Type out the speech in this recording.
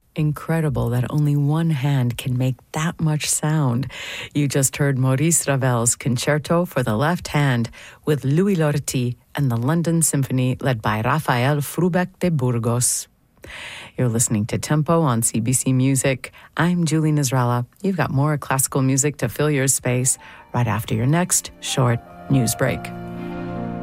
Incredible that only one hand can make that much sound. You just heard Maurice Ravel's Concerto for the Left Hand with Louis Lortie and the London Symphony led by Rafael Frubec de Burgos. You're listening to Tempo on CBC Music. I'm Julie Nasrallah. You've got more classical music to fill your space right after your next short news break.